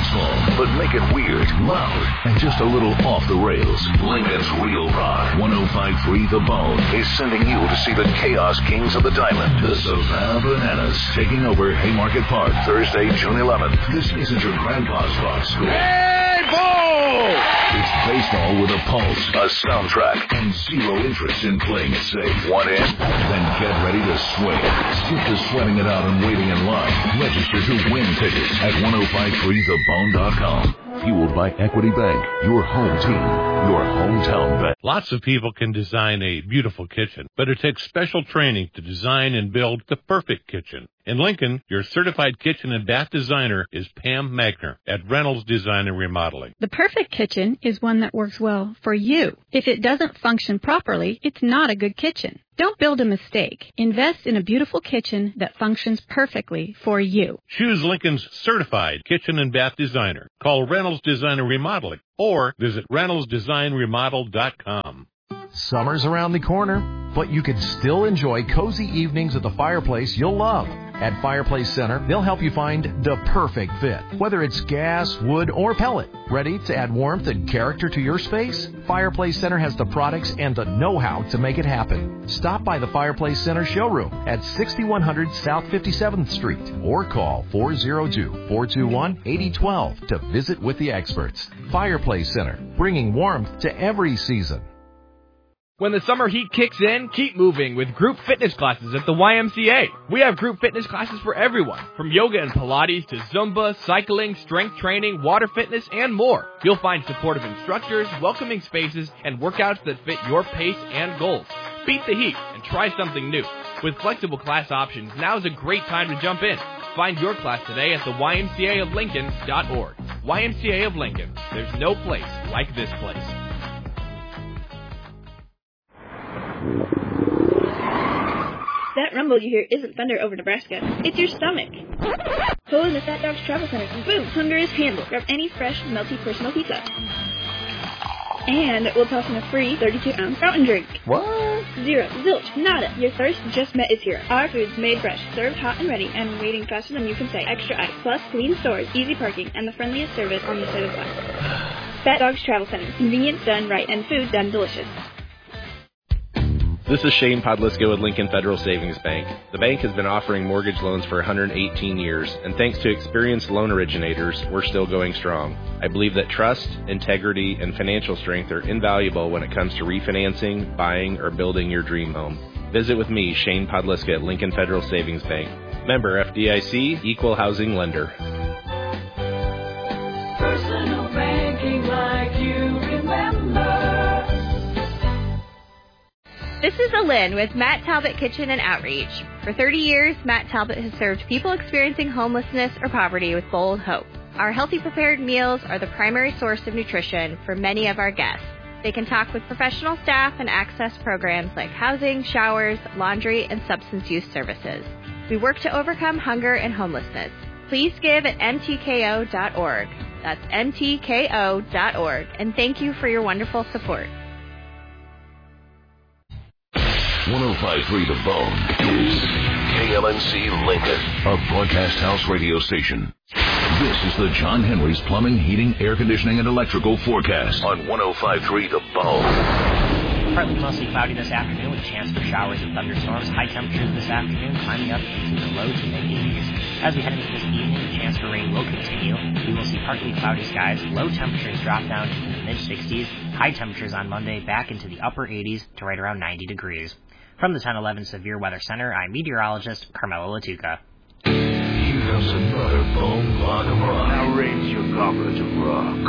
successful, but make it weird, loud, and just a little off the rails. Lincoln's Real Rock 105.3 The Bone is sending you to see the Chaos Kings of the Diamond, the Savannah Bananas, taking over Haymarket Park Thursday, June 11th. This isn't your grandpa's rock school. Hey, ball! It's baseball with a pulse, a soundtrack, and zero interest in playing it safe. One in, then get ready to swing. Skip to sweating it out and waiting in line. Register to win tickets at 1053thebone.com. Fueled by Equity Bank, your home team, your hometown bank. Lots of people can design a beautiful kitchen, but it takes special training to design and build the perfect kitchen. In Lincoln, your certified kitchen and bath designer is Pam Magner at Reynolds Design and Remodeling. The perfect kitchen is one that works well for you. If it doesn't function properly, it's not a good kitchen. Don't build a mistake. Invest in a beautiful kitchen that functions perfectly for you. Choose Lincoln's certified kitchen and bath designer. Call Reynolds Design and Remodeling or visit reynoldsdesignremodel.com. Summer's around the corner, but you can still enjoy cozy evenings at the fireplace you'll love. At Fireplace Center, they'll help you find the perfect fit, whether it's gas, wood, or pellet. Ready to add warmth and character to your space? Fireplace Center has the products and the know-how to make it happen. Stop by the Fireplace Center showroom at 6100 South 57th Street or call 402-421-8012 to visit with the experts. Fireplace Center, bringing warmth to every season. When the summer heat kicks in, keep moving with group fitness classes at the YMCA. We have group fitness classes for everyone, from yoga and Pilates to Zumba, cycling, strength training, water fitness, and more. You'll find supportive instructors, welcoming spaces, and workouts that fit your pace and goals. Beat the heat and try something new. With flexible class options, now is a great time to jump in. Find your class today at the YMCAofLincoln.org. YMCA of Lincoln. There's no place like this place. That rumble you hear isn't thunder over Nebraska. It's your stomach. Pull in the Fat Dogs Travel Center and boom, hunger is handled. Grab any fresh, melty personal pizza. And we'll toss in a free 32-ounce fountain drink. What? Zero, zilch, nada. Your thirst just met its hero. Our food's made fresh, served hot and ready, and waiting faster than you can say. Extra ice, plus clean stores, easy parking, and the friendliest service on the side of the block. Fat Dogs Travel Center. Convenience done right and food done delicious. This is Shane Podlisko with Lincoln Federal Savings Bank. The bank has been offering mortgage loans for 118 years, and thanks to experienced loan originators, we're still going strong. I believe that trust, integrity, and financial strength are invaluable when it comes to refinancing, buying, or building your dream home. Visit with me, Shane Podlisko at Lincoln Federal Savings Bank. Member FDIC, Equal Housing Lender. Personal banking like you remember. This is Alin with Matt Talbot Kitchen and Outreach. For 30 years, Matt Talbot has served people experiencing homelessness or poverty with bold hope. Our healthy prepared meals are the primary source of nutrition for many of our guests. They can talk with professional staff and access programs like housing, showers, laundry, and substance use services. We work to overcome hunger and homelessness. Please give at mtko.org. That's mtko.org. And thank you for your wonderful support. 105.3 The Bone is KLNC Lincoln, a broadcast house radio station. This is the John Henry's Plumbing, Heating, Air Conditioning, and Electrical forecast on 105.3 The Bone. Partly to mostly cloudy this afternoon with a chance for showers and thunderstorms. High temperatures this afternoon climbing up into the low to mid-80s. As we head into this evening, the chance for rain will continue. We will see partly cloudy skies. Low temperatures drop down into the mid-60s. High temperatures on Monday back into the upper 80s to right around 90 degrees. From the 1011 Severe Weather Center, I'm meteorologist Carmelo Latuca. Here comes another bone block of rock. Now raise your goblet of rock.